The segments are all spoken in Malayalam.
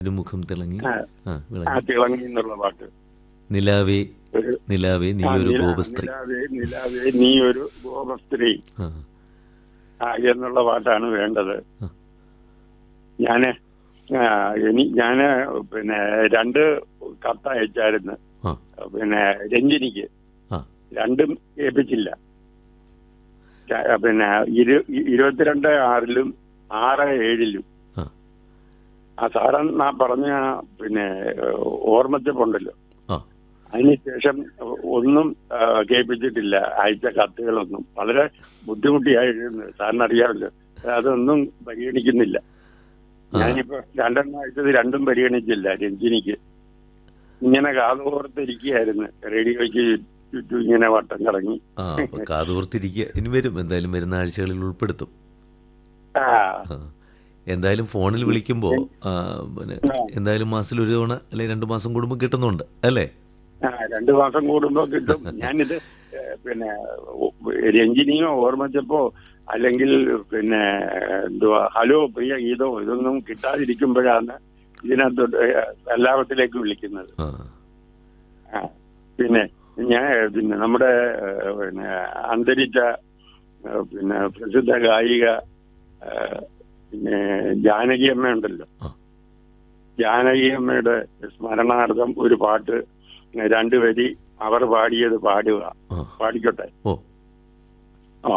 ഒരു മുഖം തിളങ്ങി ആ, ആ ആ വിളങ്ങി തിളങ്ങി എന്നുള്ള പാട്ട്. നിലാവേ ഒരു നിലാവേ നീ ആ ഒരു ഗോപസ്ത്രീ. നിലാവേ നിലാവേ നീ ഒരു ഗോപസ്ത്രീ ആ എന്നുള്ള പാട്ടാണ് വേണ്ടത്. ആ ഞാന് ഞാന് പിന്നെ 2 കത്ത് അയച്ചായിരുന്നു. ആ പിന്നെ രഞ്ജിനിക്ക് ആ 2ഉം ഏൽപ്പിച്ചില്ല. പിന്നെ 22/6 6/7 ആ ആ സാറെന്നാ പറഞ്ഞ പിന്നെ ഓർമ്മച്ചപ്പുണ്ടല്ലോ, ആ അതിനുശേഷം ഒന്നും കേൾപ്പിച്ചിട്ടില്ല. അയച്ച കത്തുകളൊന്നും വളരെ ബുദ്ധിമുട്ടിയായിരുന്നു. സാറിന് അറിയാമല്ലോ, അതൊന്നും പരിഗണിക്കുന്നില്ല. ഞാനിപ്പോ 2 അയച്ചത് 2ഉം പരിഗണിച്ചില്ല. രഞ്ജിനിക്ക് ഇങ്ങനെ കാതോർത്തിരിക്കുകയായിരുന്നു, റേഡിയോയ്ക്ക് ചുറ്റും ഇങ്ങനെ വട്ടം കറങ്ങി. ആ അപ്പൊ കാതോർത്തിരിക്കുക. ഇനി വരും, എന്തായാലും വരുന്ന ആഴ്ചകളിൽ ഉൾപ്പെടുത്തും. ആ ആ എന്തായാലും ഫോണിൽ വിളിക്കുമ്പോൾ പിന്നെ എന്തായാലും മാസത്തിൽ ഒരു തവണ അല്ലെങ്കിൽ 2 മാസം കൂടുമ്പോൾ കിട്ടുന്നുണ്ട് അല്ലേ? 2 മാസം കൂടുമ്പോ കിട്ടും. ഞാനിത് പിന്നെ രഞ്ജിനിയോ ഓർമ്മിച്ചപ്പോ അല്ലെങ്കിൽ പിന്നെ എന്തുവാ ഹലോ പ്രിയ ഗീതോ ഇതൊന്നും കിട്ടാതിരിക്കുമ്പോഴാണ് ഇതിനകത്ത് എല്ലാവത്തിലേക്ക് വിളിക്കുന്നത്. ആ ആ, പിന്നെ പിന്നെ നമ്മുടെ പിന്നെ അന്തരിച്ച പിന്നെ പ്രസിദ്ധ ഗായിക പിന്നെ ജാനകി അമ്മ ഉണ്ടല്ലോ, ആ ജാനകി അമ്മയുടെ സ്മരണാർത്ഥം ഒരു പാട്ട് 2 വരി അവർ പാടിയത് പാടുക. ആ പാടിക്കോട്ടെ. ഓ ആ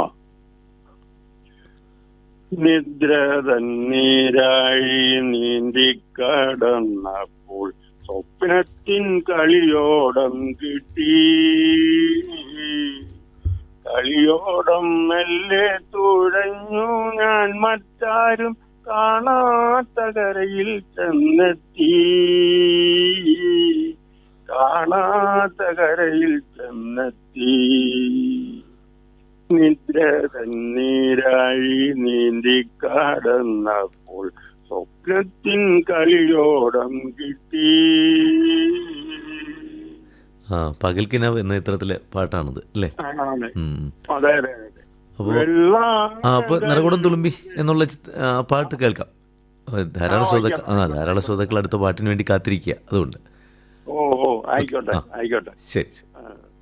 നിദ്ര തന്നീരാഴി നീന്തിക്കടന്നപ്പോൾ സ്വപ്നത്തിൻ കളിയോടം കിട്ടി. കളിയോടം മെല്ലെ തുഴഞ്ഞു ഞാൻ മറ്റാരും കാണാത്ത കരയിൽ ചെന്നെത്തി. കാണാത്ത കരയിൽ ചെന്നെത്തി. നിദ്ര തന്നീരാഴി നീന്തിക്കടന്നപ്പോൾ സ്വപ്നത്തിൻ കളിയോടം കിട്ടി. ആ പകൽക്കിനാവ് എന്ന ചിത്രത്തിലെ പാട്ടാണിത് അല്ലേ? ആണ്. ഉം. അതെ അതെ അതെ. അപ്പോൾ അപ്പോൾ നിറകുടം തുളുമ്പി എന്നുള്ള പാട്ട് കേൾക്കാം. ധാരാളം ശ്രോതാക്കൾ അടുത്ത പാട്ടിന് വേണ്ടി കാത്തിരിക്കുക. അതുകൊണ്ട് ഓ ആയിക്കോട്ടെ ആയിക്കോട്ടെ. ശരി ശരി. ആ.